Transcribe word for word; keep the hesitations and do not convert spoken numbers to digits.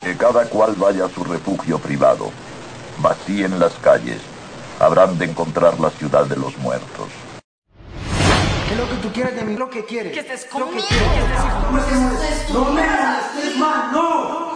Que cada cual vaya a su refugio privado. Vacíen las calles. Habrán de encontrar la ciudad de los muertos. ¿Qué es lo que tú quieres de mí? Lo que quieres. Que estés Lo que conmigo. quieres. Que estés No me molestes más, no.